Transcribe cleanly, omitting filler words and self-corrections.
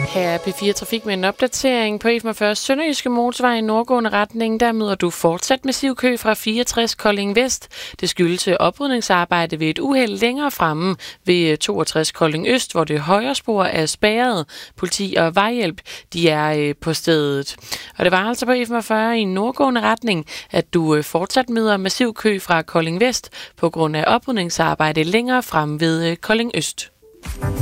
Her er P4 Trafik med en opdatering på E45 Sønderjyske Motorvej i nordgående retning. Der møder du fortsat massiv kø fra 64 Kolding Vest. Det skyldes oprydningsarbejde ved et uheld længere fremme ved 62 Kolding Øst, hvor det højre spor er spærret. Politi og vejhjælp, de er på stedet. Og det var altså på E45 i nordgående retning, at du fortsat møder massiv kø fra Kolding Vest på grund af oprydningsarbejde længere fremme ved Kolding Øst.